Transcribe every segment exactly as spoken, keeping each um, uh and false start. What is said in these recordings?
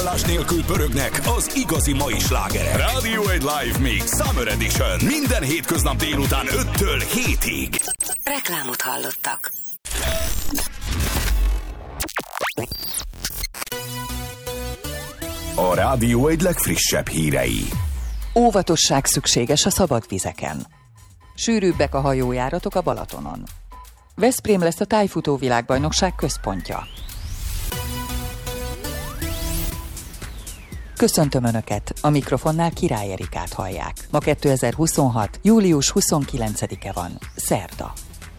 nélkül pörögnek az igazi mai slágerek. Rádió egy Live Mix Summer Edition. Minden hétköznap délután öttől hétig. Reklámot hallottak. A rádió egy legfrissebb hírei. Óvatosság szükséges a szabad vizeken. Sűrűbbek a hajójáratok a Balatonon. Veszprém lesz a tájfutó világbajnokság központja. Köszöntöm Önöket, a mikrofonnál Király Erikát hallják. Ma kétezer-huszonhat. július huszonkilencedike van, szerda.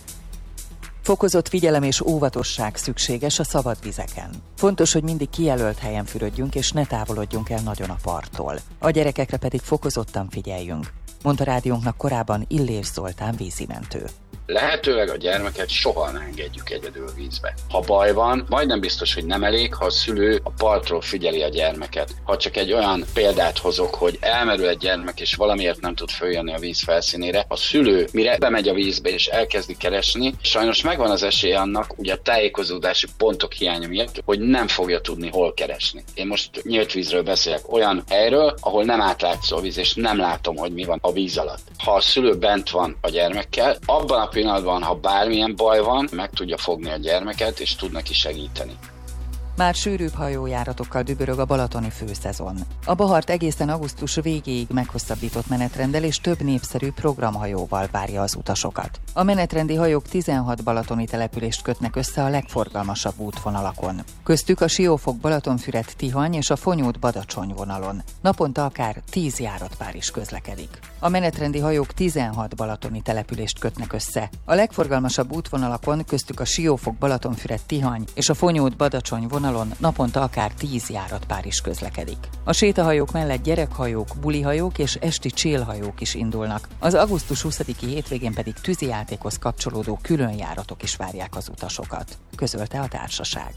Fokozott figyelem és óvatosság szükséges a szabad vizeken. Fontos, hogy mindig kijelölt helyen fürödjünk és ne távolodjunk el nagyon a parttól. A gyerekekre pedig fokozottan figyeljünk, mondta rádiónknak korábban Illés Zoltán vízimentő. Lehetőleg a gyermeket soha ne engedjük egyedül vízbe. Ha baj van, majdnem biztos, hogy nem elég, ha a szülő a partról figyeli a gyermeket. Ha csak egy olyan példát hozok, hogy elmerül egy gyermek, és valamiért nem tud följönni a víz felszínére, a szülő mire bemegy a vízbe és elkezdi keresni, sajnos megvan az esélye annak, ugye a tájékozódási pontok hiánya miatt, hogy nem fogja tudni hol keresni. Én most nyílt vízről beszélek, olyan helyről, ahol nem átlátszó a víz, és nem látom, hogy mi van a víz alatt. Ha a szülő bent van a gyermekkel, abban a pillanatban, ha bármilyen baj van, meg tudja fogni a gyermeket, és tud neki segíteni. Már sűrűbb hajójáratokkal dübörög a balatoni főszezon. A Bahart egészen augusztus végéig meghosszabbított menetrenddel és több népszerű programhajóval várja az utasokat. A menetrendi hajók tizenhat balatoni települést kötnek össze a legforgalmasabb útvonalakon. Köztük a Siófok-Balatonfüred-Tihany és a Fonyód-Badacsony vonalon. Naponta akár tíz járatpár is közlekedik. A menetrendi hajók tizenhat balatoni települést kötnek össze. A legforgalmasabb útvonalakon köztük a Siófok-Balatonfüred-Tihany és a Fonyód-Badacsony vonalon naponta akár tíz járatpár is közlekedik. A sétahajók mellett gyerekhajók, bulihajók és esti chillhajók is indulnak. Az augusztus huszadiki hétvégén pedig tűzijátékhoz kapcsolódó különjáratok is várják az utasokat, közölte a társaság.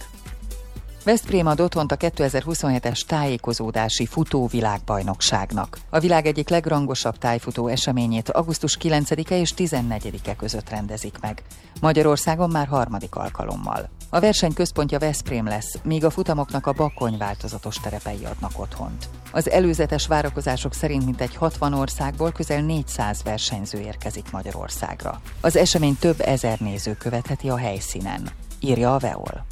Veszprém ad otthont a kétezer-huszonhetes tájékozódási futóvilágbajnokságnak. A világ egyik legrangosabb tájfutó eseményét augusztus kilencedike és tizennegyedike között rendezik meg. Magyarországon már harmadik alkalommal. A verseny központja Veszprém lesz, míg a futamoknak a Bakony változatos terepei adnak otthont. Az előzetes várakozások szerint mintegy hatvan országból közel négyszáz versenyző érkezik Magyarországra. Az esemény több ezer néző követheti a helyszínen, írja a Veol.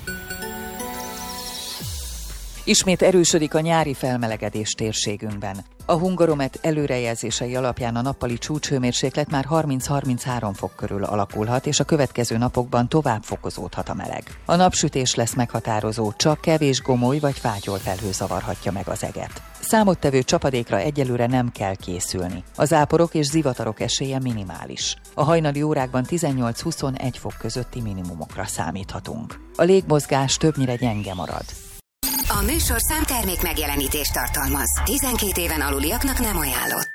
Ismét erősödik a nyári felmelegedés térségünkben. A Hungaromet előrejelzései alapján a nappali csúcshőmérséklet már harminc-harminchárom fok körül alakulhat, és a következő napokban tovább fokozódhat a meleg. A napsütés lesz meghatározó, csak kevés gomoly vagy fátyolfelhő zavarhatja meg az eget. Számottevő csapadékra egyelőre nem kell készülni. A záporok és zivatarok esélye minimális. A hajnali órákban tizennyolc-huszonegy fok közötti minimumokra számíthatunk. A légmozgás többnyire gyenge marad. A műsorszám termék megjelenítést tartalmaz. tizenkét éven aluliaknak nem ajánlott.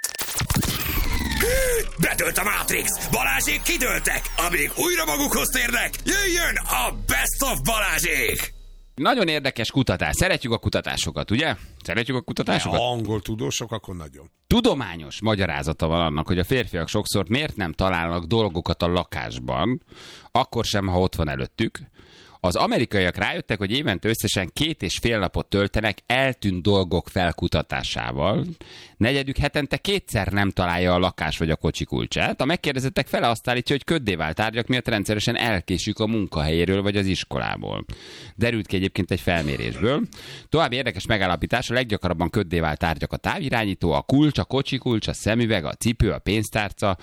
Betölt a Matrix! Balázsék kidőltek! Amíg újra magukhoz térnek, jöjjön a Best of Balázsék! Nagyon érdekes kutatás. Szeretjük a kutatásokat, ugye? Szeretjük a kutatásokat? Ha angol tudósok, akkor nagyon. Tudományos magyarázata van annak, hogy a férfiak sokszor miért nem találnak dolgokat a lakásban, akkor sem, ha ott van előttük. Az amerikaiak rájöttek, hogy évente összesen két és fél napot töltenek eltűnt dolgok felkutatásával. Negyedük hetente kétszer nem találja a lakás vagy a kocsi kulcsát. A megkérdezettek fele azt állítja, hogy köddé vált tárgyak miatt rendszeresen elkésik a munkahelyéről vagy az iskolából. Derült ki egyébként egy felmérésből. További érdekes megállapítás, a leggyakrabban köddé vált tárgyak a távirányító, a kulcs, a kocsi kulcs, a szemüveg, a cipő, a pénztárca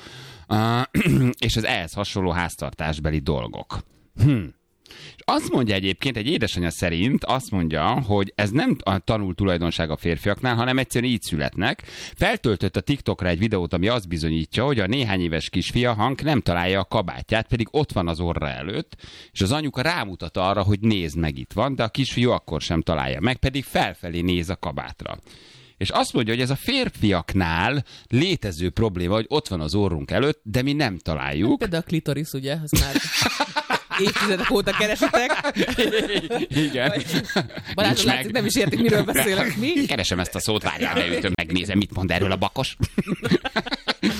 és az ehhez hasonló háztartásbeli dolgok. Hm. És azt mondja egyébként, egy édesanyja szerint azt mondja, hogy ez nem a tanult tulajdonság a férfiaknál, hanem egyszerűen így születnek. Feltöltött a TikTokra egy videót, ami azt bizonyítja, hogy a néhány éves kisfia Hank nem találja a kabátját, pedig ott van az orra előtt, és az anyuka rámutat arra, hogy nézd meg, itt van, de a kisfiú akkor sem találja meg, pedig felfelé néz a kabátra. És azt mondja, hogy ez a férfiaknál létező probléma, hogy ott van az orrunk előtt, de mi nem találjuk. Például a klitoris, ugye? Az már évtizedek óta keresitek. Igen. Barátom látszik, nem is értik, miről beszélek. Mi? Keresem ezt a szót, várjál, beütöm, megnézem, mit mond erről a bakos.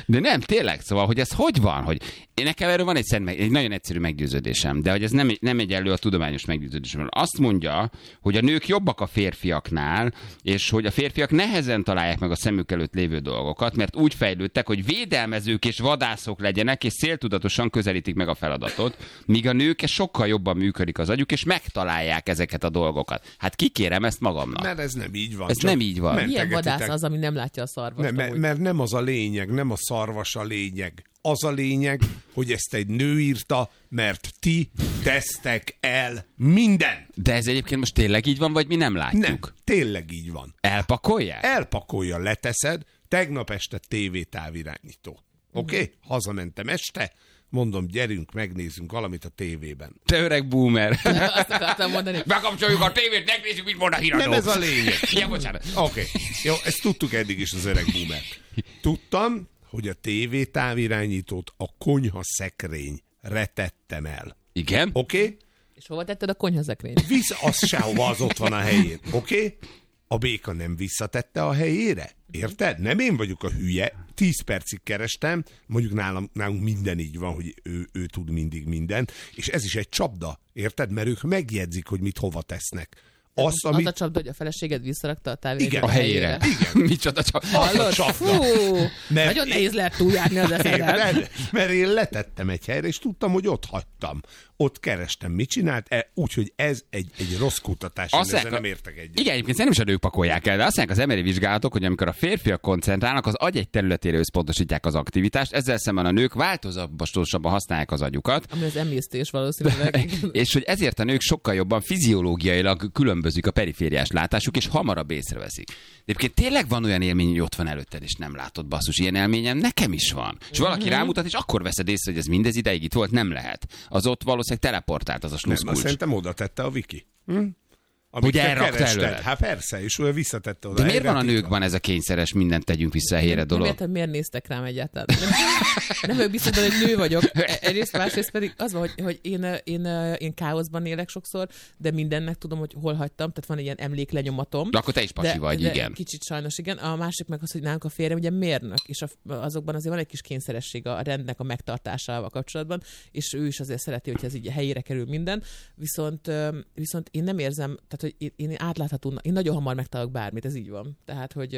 De nem, tényleg, szóval, hogy ez hogy van? Hogy én nekem erről van egy, szent, egy nagyon egyszerű meggyőződésem, de hogy ez nem, nem egyenlő a tudományos meggyőződésem. Azt mondja, hogy a nők jobbak a férfiaknál, és hogy a férfiak nehezen találják meg a szemük előtt lévő dolgokat, mert úgy fejlődtek, hogy védelmezők és vadászok legyenek, és céltudatosan közelítik meg a feladatot, míg a nők sokkal jobban működik az agyuk, és megtalálják ezeket a dolgokat. Hát kikérem ezt magamnak. Mert ez nem így van. Ez nem így van. Milyen vadász az, ami nem látja a szarvast? Nem, mert, mert nem az a lényeg, nem a szarvas a lényeg. Az a lényeg, hogy ezt egy nő írta, mert ti tesztek el minden. De ez egyébként most tényleg így van, vagy mi nem látjuk? Nem, tényleg így van. Elpakolják? Elpakolja, leteszed, tegnap este tévétávirányító. Oké? Okay? Hazamentem este, mondom, gyerünk, megnézzünk valamit a tévében. Te öreg boomer. Azt akartam mondani. Bekapcsoljuk a tévét, megnézzük, mit mond a híradó. Nem ez a lényeg. Ja, bocsánat. Oké, okay. Jó, ezt tudtuk eddig is az öreg boomer. Tudtam, hogy a tévétávirányítót a konyha szekrényre tettem el. Igen? Oké? Okay? És hova tetted a konyhaszekrényt? Vissza, az sehova, az ott van a helyén. Oké? Okay? A béka nem visszatette a helyére? Érted? Nem én vagyok a hülye. Tíz percig kerestem, mondjuk nálam, nálunk minden így van, hogy ő, ő tud mindig mindent, és ez is egy csapda, érted? Mert ők megjegyzik, hogy mit hova tesznek. Az, az, amit... az a csapda, hogy a feleséged visszarakta a távirányítót a helyére. Igen. Micsoda csapda. Hallod? Fú, Mert nagyon én... nehéz lehet túljárni az eszedet. Mert, mert én letettem egy helyre, és tudtam, hogy ott hagytam. Ott kerestem, mit csinált, e, úgyhogy ez egy, egy rossz kutatás, én ezzel nem értek egyet. Igen, egyébként szerintem is a nők pakolják el, de azt mondják az em er i vizsgálatok, hogy amikor a férfiak koncentrálnak, az agy egy területére összpontosítják az aktivitást, ezzel szemben a nők változatosabban használják az agyukat. Ami az emésztés valószínűleg. És hogy ezért a nők sokkal jobban fiziológiailag különbözik a perifériás látásuk, és hamarabb észreveszik. De egyébként tényleg van olyan élmény, hogy ott van előtted, és nem látod, basszus, ilyen élményem nekem is van. És valaki mm-hmm. rámutat, és akkor veszed észre, hogy ez mindez ideig itt volt, nem lehet. Az ott valószínűleg teleportált az a sluszkulcs. Nem, azt szerintem oda tette a Viki. Hm? Hogy elrakta előle. Hát persze, és ő visszatette oda. De miért van a nőkben ez a kényszeres, mindent tegyünk vissza a helyére dolog? Nem értem, miért néztek rám egyáltalán. Nem, nem vagyok biztos, hogy nő vagyok. Egyrészt, másrészt pedig az van, hogy, hogy én, én, én káoszban élek sokszor, de mindennek tudom, hogy hol hagytam, tehát van egy ilyen emléklenyomatom. De akkor te is pasi de, vagy, de igen. Kicsit sajnos, igen. A másik meg az, hogy nálunk a férjem ugye mérnök, és a, azokban azért van egy kis kényszeresség a rendnek a megtartásával kapcsolatban, és ő is azért szereti, hogy ez így helyére kerül minden. Viszont, viszont én nem érzem, tehát hogy én, én átlátható, én nagyon hamar megtalálok bármit, ez így van. Tehát, hogy...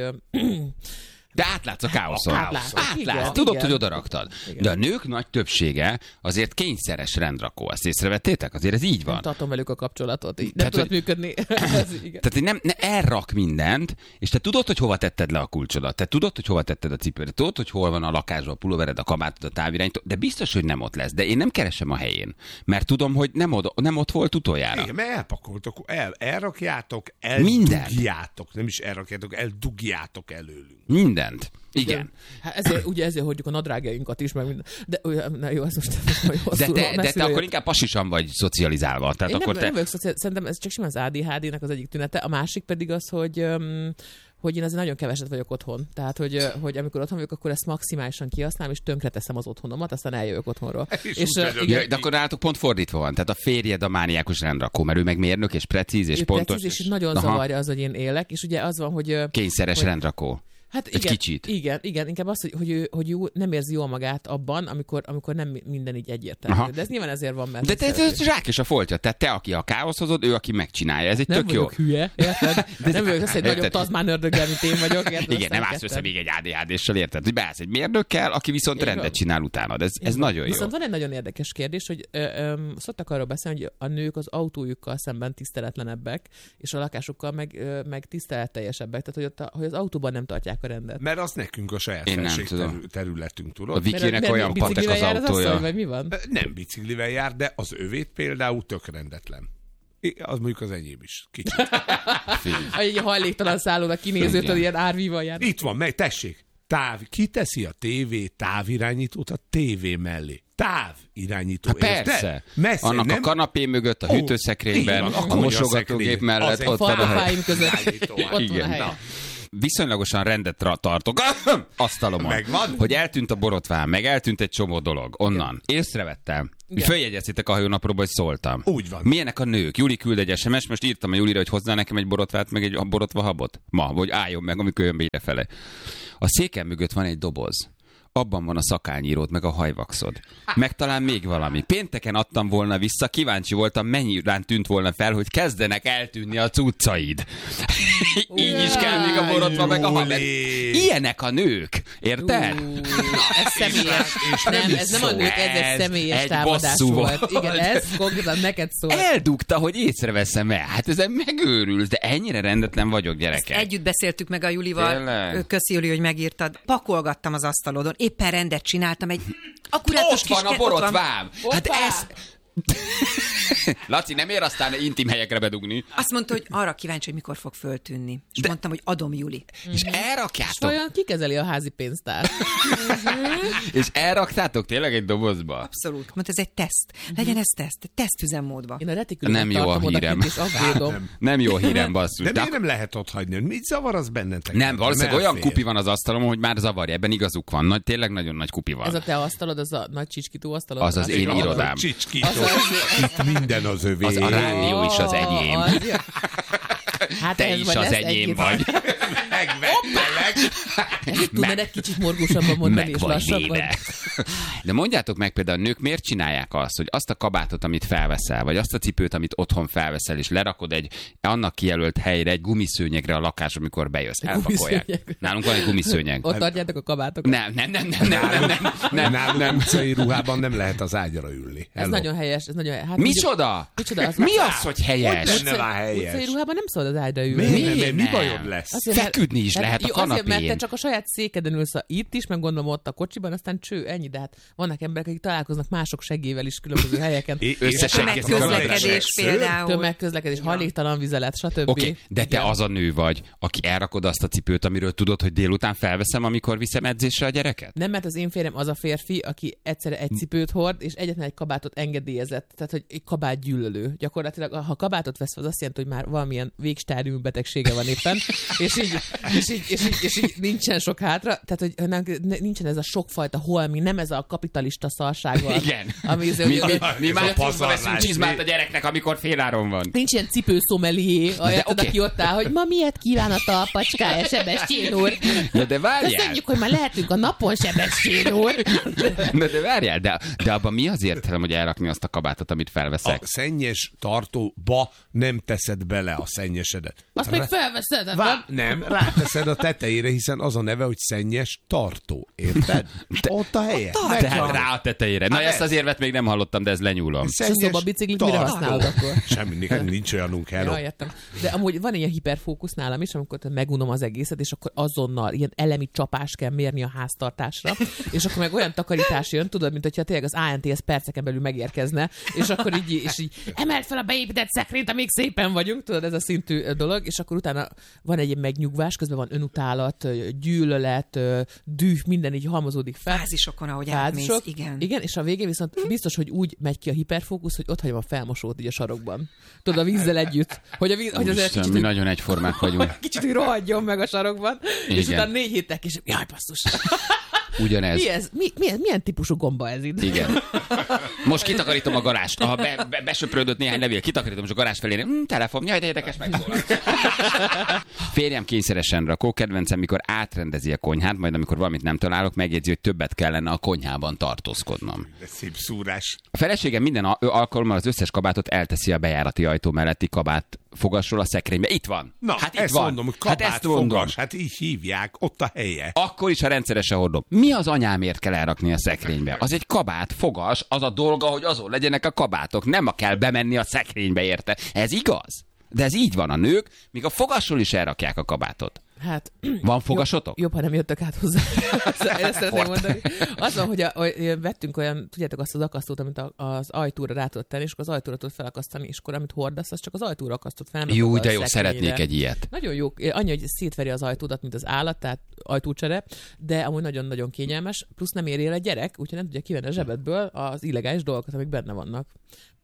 De átlátsz a káoszon. Átlátsz. Átlátsz. Igen, Tudod, igen. hogy oda raktad. Igen. De a nők nagy többsége azért kényszeres rendrakó. Ezt észrevettétek? Azért ez így van. Nem tartom velük a kapcsolatot. Így. Nem Tehát, tudod hogy- működni. Ez, igen. Tehát hogy nem, ne elrak mindent, és te tudod, hogy hova tetted le a kulcsodat, te tudod, hogy hova tetted a cipődet, tudod, hogy hol van a lakásban a pulóvered, a kabátod, a távirányító, de biztos, hogy nem ott lesz. De én nem keresem a helyén, mert tudom, hogy nem, oda, nem ott volt utoljára. Igen, mert elpakoltok, el, elrakjátok, Mindent. eldugjátok, nem is elrakjátok, eldugjátok előlünk. Mindent. Igen. Hát ezért, ugye ezért hordjuk a nadrágjainkat is, meg minden. De olyan, na jó, ez most majd De hosszú, te, de te messziről akkor jött. inkább pasisan vagy szocializálva. Tehát Én akkor nem, te... nem vagyok szociál, szerintem ez csak simán az á dé há dé-nek az egyik tünete. A másik pedig az, hogy... Um, hogy én azért nagyon keveset vagyok otthon. Tehát, hogy, hogy amikor otthon vagyok, akkor ezt maximálisan kihasználom, és tönkreteszem az otthonomat, aztán eljövök otthonról. És És, úgy uh, vagyok. igen, Ja, de akkor nálatok pont fordítva van. Tehát a férjed a mániákus rendrakó, mert ő meg mérnök, és precíz, és ő pontos. precíz, és, és nagyon Aha. zavarja az, hogy én élek, és ugye az van, hogy... ö, Kényszeres hogy- rendrakó. Hát Egy igen, kicsit. Igen, igen, inkább az, hogy, hogy, ő, hogy ő nem érzi jól magát abban, amikor, amikor nem minden így egyértelmű. Aha. De ez nyilván ezért van, mert... De te, te, te zsák és a foltja. Tehát te, aki a káosz hozod, ő, aki megcsinálja. Ez egy nem tök jó. vagyok hülye, érted? De nem vagyok az, hogy nagyobb Érted? tazmán ördöggel, mint én vagyok. Érted? Igen, Aztán nem állsz ketten. össze még egy á dé há dé-ssel, érted? Hogy beállsz egy mérnökkel, aki viszont Így rendet van. csinál utánad. Ez, ez Így van. nagyon jó. Viszont van egy nagyon érdekes kérdés, hogy ö, ö, szoktak arról beszélni, hogy a nők az autójukkal szemben tiszteletlenebbek, és a lakásukkal meg, ö, meg tiszteletteljesebbek. Tehát, hogy, ott a, hogy az autóban nem tartják a rendet. Mert az nekünk a saját Én nem felség tudom. terü- területünk, A tudod? Vikinek Mert- olyan mert patek biciklivel az jár autója. asszony, vagy mi van? Nem biciklivel jár, de az övét például tök rendetlen. I- Az mondjuk az enyém is. Kicsit. Egy hajléktalan szállónak kinézőtől Igen. ilyen árvíval jár. Itt van, meg tessék. Táv, ki teszi a tévé távirányítót a tévé mellé? Távirányító, Hát érted? persze. Messze, Annak nem? a kanapé mögött, a Ó, hűtőszekrényben, így van, a konyha mosogatógép szekrény. mellett Az egy ott van a hely. Falfáim között. Irányító. Ott van a Igen. hely. Na. Viszonylagosan rendet tra- tartok asztalomon. Megvan? Hogy eltűnt a borotvám, meg eltűnt egy csomó dolog. Onnan. Észrevettem. Följegyeztétek a hajónapróba, hogy szóltam. Úgy van. Milyenek a nők? Juli küld egy es em es, most írtam a Julira, hogy hozzá nekem egy borotvát, meg egy borotva habot. Ma, vagy álljon meg, amikor jön be idefele. A székem mögött van egy doboz. abban van a szakányíród, meg a hajvaxod. Meg talán még valami. Pénteken adtam volna vissza, kíváncsi voltam, mennyire tűnt volna fel, hogy kezdenek eltűnni a cuccaid. Így is kell még a borotva, meg a haver. Ilyenek a nők, érted? Uh, ez személyes. Nem, ez nem a nők, ez egy személyes egy támadás volt. volt. Igen, ez konkrétan neked szól. Eldugta, hogy észreveszem el. Hát ezen megőrülsz, de ennyire rendetlen vagyok, gyerekek. Együtt beszéltük meg a Julival. Tényleg? Köszi, Juli, hogy megírtad. Pakolgattam az asztalodon. Éppen rendet csináltam. Egy akkurátus Ott kis van a ke- ott van. borotvám. Hát Hoppá! ez... Laci, nem ér aztán intim helyekre bedugni. Azt mondta, hogy arra kíváncsi, hogy mikor fog föltűnni. És De- mondtam, hogy adom, Juli. És elrakjátok. Vajon ki kezeli a házi pénztár? És elraktátok tényleg egy dobozba? Abszolút. Mondta, ez egy teszt. Legyen ez teszt. Teszt üzemmódban. Én a retikülöket Nem jó a tartom hírem. odakint, és aggódom. Nem jó a hírem, basszus. De De miért nem lehet ott hagyni? Mit zavar az bennetek? nem, valószínűleg Nem olyan elfér. kupi van az asztalon, hogy már zavarja. Ebben igazuk van. Nagy, tényleg nagyon nagy kupi van. Ez a te asztalod, az a nagy csicskító asztalod? Az az én Az a irodám. Csicskító. Az az- Itt minden az övé. Az a rádió is az enyém. Az, ja. Hát Te ez is vagy az lesz enyém egy-két- vagy. Megvettelek. Ezt tudnád egy kicsit morgósabban mondani, Meg és vagy lassabban? véve. De mondjátok meg például, a nők miért csinálják azt, hogy azt a kabátot, amit felveszel, vagy azt a cipőt, amit otthon felveszel, és lerakod egy annak kijelölt helyre, egy gumiszőnyegre a lakás, amikor bejössz. Elpakolják. Gumiszőnyeg. Nálunk van egy gumiszőnyeg. Ott tartjátok a kabátokat? Nem, nem, nem, nem, nem, nem, nem, nem. Nálunk nem. Utcai ruhában nem lehet az ágyra ülni. Ez Hello. nagyon helyes. Ez nagyon, hát Micsoda? Micsoda? Az Mi az, hogy helyes? Benne van helyes. Utcai ruhában nem szabad az ágyra ülni. Miért nem? Miért Mi nem? bajod lesz? Azért, mert- Feküdni is tehát lehet a jó, azért, mert te kanapén. csak a saját székeden ülsz a- itt is, meg gondolom ott a kocsiban, aztán cső, ennyi, de hát vannak emberek, akik találkoznak mások segélyvel is különböző helyeken. É- Összeseggetik a Tömegközlekedés Tömegközlekedés például. Tömegközlekedés, hajléktalan vizelet, stb. Oké, okay, de te Igen. az a nő vagy, aki elrakod azt a cipőt, amiről tudod, hogy délután felveszem, amikor viszem edzésre a gyereket? Nem, mert az én férjem az a férfi, aki egyszerre egy cipőt hord, és egyetlen egy kabátot engedélyezett. Tehát, hogy egy kabát gyűlölő. Gyakorlatilag, ha kabátot vesz, az azt jelenti, hogy már valamilyen végstádiumú betegsége van éppen, és így, és, így, és, így, és így nincsen sok hátra. Tehát, hogy nem, nincsen ez a sokfajta holmi, nem ez a kapitalista szarság van. Igen. Ami, Mi, mi, mi Ez a márciusban pazarlás. veszünk csizmát a gyereknek, amikor féláron van. Nincs ilyen cipőszomelié, oké. okay. aki ott áll, hogy ma miért kíván a talpacskája, Sebestyén úr. Ja, de várjál. Köszönjük, hogy ma lehetünk a napon, Sebestyén úr. De, de várjál, de, de abban mi az értelem, hogy elrakni azt a kabátot, amit felveszek? A szennyes tartóba nem teszed bele a szennyesedet. Azt még felveszed, hát Vá- nem? nem, ráteszed a tetejére, hiszen az a neve, hogy szennyes tartó. Érted? Te- Ott a helye. Tehát rá a tetejére. Na, Hát ezt ez. az érvet még nem hallottam, de ez lenyúlom. És a szobabiciklit mire tartó. használod akkor? Semmi, nekem nincs olyanunk, hello. Ja, értem. De amúgy van ilyen hiperfókusz nálam is, amikor megunom az egészet, és akkor azonnal ilyen elemi csapást kell mérni a háztartásra, és akkor meg olyan takarítás jön, tudod, mint hogyha tényleg az á en té es perceken belül megérkezne, és akkor így, és így emeld fel a beépített szekrényt, amíg szépen vagyunk, tudod, ez a szintű ö, dolog, és akkor utána van egy ilyen megnyugvás, közben van önutálat, ö, gyűlölet, ö, düh, minden így halmozódik fel. Fázisokon, ahogy átmész. Fázisok. Igen. Igen, és a végén viszont biztos, hogy úgy megy ki a hiperfókusz, hogy ott hagyom a felmosót így a sarokban. Tudod, a vízzel együtt. Hogy, a víz, hogy azért Úristen, kicsit, mi hogy- nagyon egyformák vagyunk. kicsit, hogy rohadjon meg a sarokban, és Igen. utána négy héttel később, jaj, basszus. Ugyanez. Mi ez? Mi, milyen, milyen típusú gomba ez itt? Igen. Most kitakarítom a garást. Ha be, be, besöprődött néhány levél, kitakarítom, és a garázs felé, hm, telefon, jaj, de érdekes, megszólal. Férjem kényszeresen rakó, kedvencem, mikor átrendezi a konyhát, majd amikor valamit nem találok, megjegyzi, hogy többet kellene a konyhában tartózkodnom. De szép szúrás. A feleségem minden al- alkalommal az összes kabátot elteszi a bejárati ajtó melletti kabát fogasról a szekrénybe. Itt van. Na, hát itt ezt van. mondom, hogy hát kabát ezt mondom. fogas, hát így hívják, ott a helye. Akkor is, ha rendszeresen hordom. Mi az anyámért kell elrakni a szekrénybe? Az egy kabát, fogas, az a dolga, hogy azon legyenek a kabátok. Nem a kell bemenni a szekrénybe, érte? Ez igaz? De ez így van a nők, míg a fogasról is elrakják a kabátot. Hát, Van fogasotok? Jobb, jobb, ha nem jöttök át hozzá. Ezt szeretném mondani. Az van, hogy, a, hogy vettünk olyan, tudjátok azt az akasztót, amit a, az ajtóra rá tudod tenni, és akkor az ajtóra tudod felakasztani, és akkor amit hordasz, az csak az ajtóra akasztott fel. nem Jó, a de jó, szekrényre. szeretnék egy ilyet. Nagyon jó. Annyi, hogy szétveri az ajtódat, mint az állat, tehát ajtócsere, de amúgy nagyon-nagyon kényelmes, plusz nem éri el a gyerek, úgyhogy nem tudja kivenni a zsebedből az illegális dolgokat, amik benne vannak.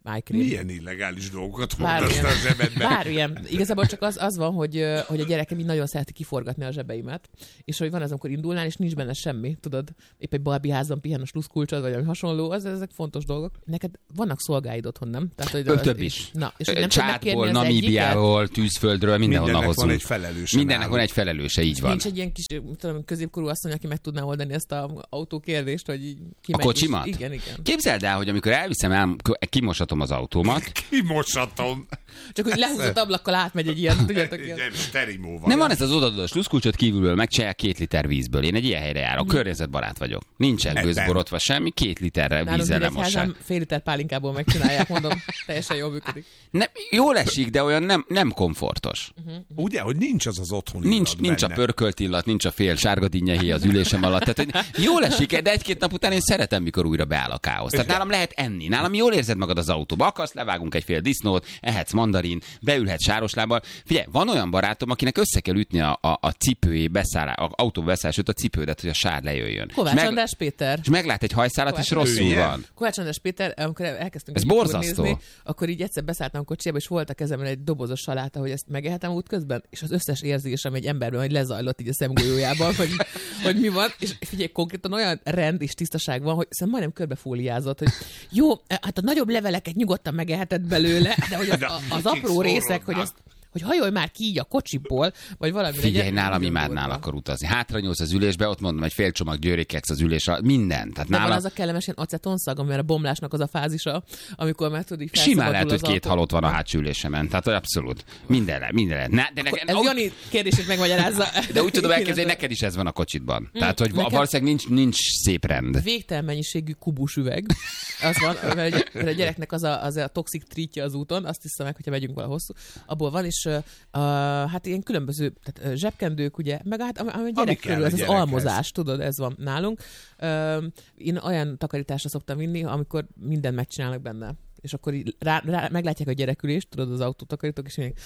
májkrém. Milyen illegális dolgokat hordasz Bármilyen, a zsebedbe? bármilyen. Igazából csak az, az van, hogy, hogy a gyerekem így nagyon szereti kiforgatni a zsebeimet, és hogy van az, amikor indulnál, és nincs benne semmi, tudod, épp egy Barbie házban pihen a sluszkulcsod, vagy ami hasonló, az, ezek fontos dolgok. Neked vannak szolgáid otthon, nem? Tehát, hogy Több is. Na, és nem tudod megkérni Csátból, az Namíbiáról, tűzföldről, mindenhonnan Mindennek van hozunk. egy felelőse. Mindennek náluk. van egy felelőse, így van. Nincs egy ilyen kis, tudom, középkorú asszony, aki meg tudná oldani ezt az autókérdést, hogy így ki A megy, kocsimat? És... Igen, igen. Képzeld el, hogy amikor elviszem, el, kimosatom az autómat. Kimosatom. Csak hogy lehúzott ablakkal átmegy egy ilyen, tudjátok, ilyen. Nem, sterimóval. Nem van ez az odaadós sluszkulcsot kívülből, megcsinálják két liter vízből. Én egy ilyen helyre járok, környezetbarát vagyok. Nincsen Ebben. gőzborotva semmi, két literre Nálunk vízzel Nyíregyházán lemossák. fél liter pálinkából megcsinálják, mondom, teljesen jól működik. Nem, jól esik, de olyan nem, nem komfortos. Ugye, hogy nincs az az otthoni Nincs, illat nincs a benne. pörkölt illat, nincs a fél sárga dinnyehé az ülésem alatt. Tehát, hogy jól esik, de egy-két nap után én szeretem, mikor újra beáll a káosz. Tehát nálam lehet enni. Nálam jól érzed magad az autóba. Akarsz, levágunk egy fél disznót, ehetsz mandarin, beülhetsz sároslábbal. Figyelj, van olyan barátom, akinek össze kell ütni a, a, a cipőjé beszállás, a autóba beszállás, a cipődet, hogy a sár lejöjjön. Kovács és, András Péter. és meglát egy hajszálat, és Kovács rosszul András. van. Kovács András Péter, amikor elkezdtünk Ez egy filmet borzasztó. nézni, akkor így egyszer beszálltam a kocsiába, és volt a kezemben egy dobozos saláta, hogy ezt megehetem útközben, és az összes érzésem egy emberben, hogy lezajlott így a szemgolyójában, hogy, hogy mi van, és figyelj, konkrétan olyan rend és tisztaság van, hogy szerintem majdnem körbefóliázott, hogy jó, hát a nagyobb leveleket nyugodtan megeheted belőle, de hogy az, a, az apró részek, hogy azt hogy hajolj már ki így a kocsiból, vagy valami. Figyelj, legyen, nálam nagyon imádnál durva. akkor utazni. Hátra nyúlsz az ülésbe, ott mondom, egy fél csomag győrékeksz az ülés alatt, minden. Tehát De nálam van az a kellemes ilyen acetonszag, amire a bomlásnak az a fázisa, amikor már tudod, így simán lehet, felszabadul hogy az két autó. halott van a hátsó ülésemen. Tehát abszolút. Mindenre, mindenre. Na, de neked, Ez Jani kérdését megmagyarázza. de úgy tudom elképzelni, neked is ez van a kocsitban. Tehát, hogy nekem- valószínűleg nincs, nincs szép rend. Végtelen mennyiségű kubus üveg. Az van, mert egy- mert a gyereknek az a, az a toxik trítja az úton, azt hiszem meg, hogyha megyünk vala hosszú. Abból van, és uh, hát ilyen különböző tehát, uh, zsebkendők, ugye, meg hát ami a gyerek kell körül, a ez az gyerekhez. almozás, tudod, ez van nálunk. Uh, én olyan takarításra szoktam vinni, amikor mindent megcsinálnak benne. És akkor így rá, rá, meglátják a gyerekülést, tudod, az autótakarítók, és mondják,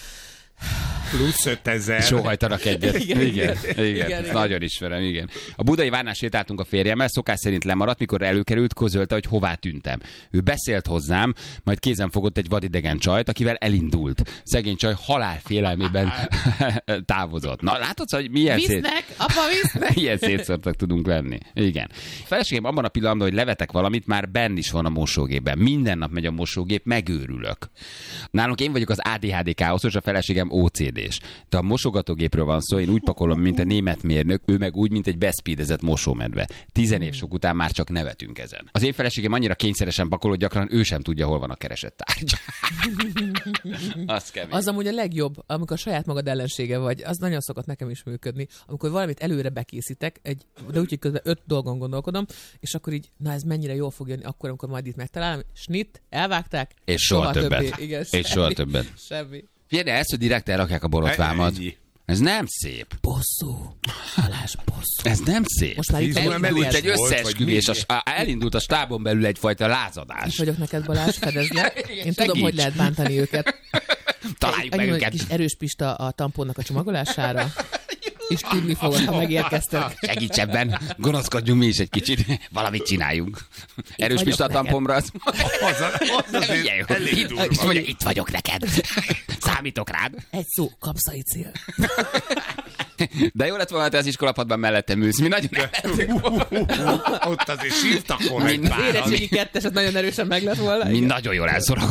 Plusz ötezer. Sóhajtanak egyet. Igen, Igen, igen. igen, Igen, igen. nagyon ismerem, igen. A budai várnál sétáltunk a férjemmel, szokás szerint lemaradt, mikor előkerült, közölte, hogy hová tűntem. Ő beszélt hozzám, majd kézen fogott egy vadidegen csajt, akivel elindult. Szegény csaj halálfélelmében távozott. Na, látod, hogy milyen szét... visznek, apa, visznek! Ilyen szétszórtak tudunk lenni. Igen. A feleségem abban a pillanatban, hogy levetek valamit, már benn is van a mosógépben. Minden nap megy a mosógép, megőrülök. Nálunk én vagyok az á dé há dé káoszos, a feleségem ó cé dés. De a mosogatógépről van szó, én úgy pakolom, mint a német mérnök, ő meg úgy, mint egy beszpídezett mosómedve. Tizen év sok után már csak nevetünk ezen. Az én feleségem annyira kényszeresen pakol, hogy gyakran ő sem tudja, hol van a keresett tárgy. Az kemény. Az amúgy a legjobb, amikor saját magad ellensége vagy, az nagyon szokott nekem is működni. Amikor valamit előre bekészítek, egy, de úgy, hogy közben öt dolgon gondolkodom, és akkor így, na ez mennyire jól fog jönni, akkor, amikor majd itt megtalálom, snit, elvágták, És soha többet. többé. Igen, És semmi, soha többet. Semmi. Figyelj, de ezt, hogy direkt elrakják a borotvámat. Ennyi. Ez nem szép. Bosszú. Balázs, bosszú. Ez nem szép. Most már itt Tíz óra elindult mellé Elindult egy volt, vagy összeesküvés, mi? a, a, elindult a stábon belül egyfajta Itt lázadás. vagyok neked, Balázs, fedezd le. Én tudom, segíts. hogy lehet bántani őket. Találjuk Annyi meg egy őket. kis erős pista a tamponnak a csomagolására, és tudni fogod, ha megérkeztek. Segíts ebben, gonoszkodjunk mi is egy kicsit, valamit csináljunk. Erős vagyok Pista a neked. tampomra, az... Az, a- az azért Ilyen jó. elég Itt, durva. és mondja, itt vagyok neked. Számítok rád. Egy szó, kapszaicil. De jó lett volna, ha te az iskolapadban mellettem ülsz. Mi nagyon Ott azért sírtak volna egy Mind- páran. Érettségi kettes, az nagyon erősen meg lett volna. mi nagyon jól elszorog.